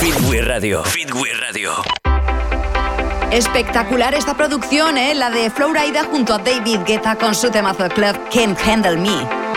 Fitway Radio. Fitway Radio. Espectacular esta producción, la de Flo Rida junto a David Guetta con su temazo Club Can't Handle Me.